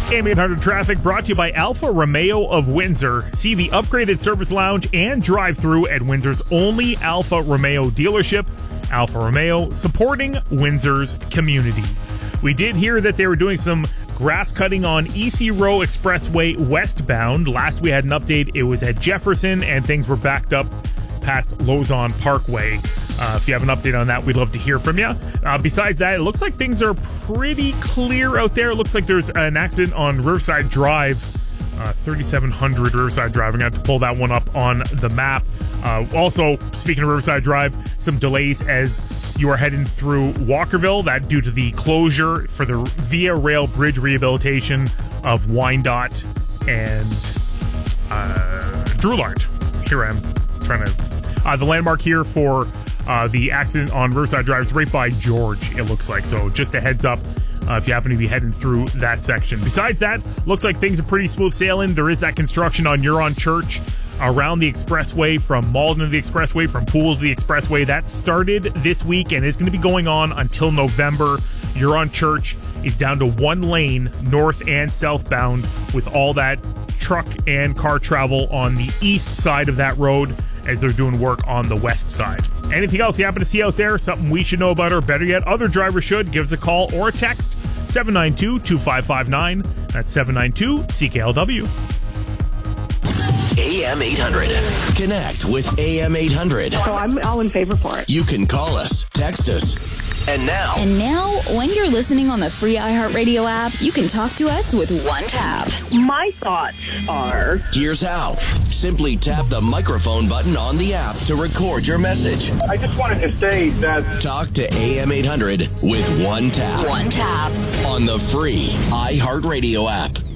AM 800 traffic brought to you by Alfa Romeo of Windsor. See the upgraded service lounge and drive-through at Windsor's only Alfa Romeo dealership. Alfa Romeo, supporting Windsor's community. We did hear that they were doing some grass cutting on EC Row Expressway westbound. Last we had an update, it was at Jefferson, and things were backed up past Lozon Parkway. If you have an update on that, we'd love to hear from you. Besides that, it looks like things are pretty clear out there. It looks like there's an accident on Riverside Drive, 3700 Riverside Drive. I'm going to have to pull that one up on the map. Also, speaking of Riverside Drive, some delays as you are heading through Walkerville. That due to the closure for the Via Rail Bridge rehabilitation of Wyandotte and Drouillard. Here I am trying to... the landmark here for the accident on Riverside Drive is right by George, it looks like. So just a heads up if you happen to be heading through that section. Besides that, looks like things are pretty smooth sailing. There is that construction on Huron Church around the expressway, from Malden to the expressway, from Pools to the expressway. That started this week and is going to be going on until November. Huron Church is down to one lane, north and southbound, with all that truck and car travel on the east side of that road as they're doing work on the west side. Anything else you happen to see out there, something we should know about, or better yet, other drivers should, give us a call or a text, 792-2559. That's 792-CKLW. AM 800. Connect with AM 800. So I'm all in favor for it. You can call us, text us. And now, when you're listening on the free iHeartRadio app, you can talk to us with one tap. My thoughts are... Here's how. Simply tap the microphone button on the app to record your message. I just wanted to say that... Talk to AM 800 with one tap. One tap. On the free iHeartRadio app.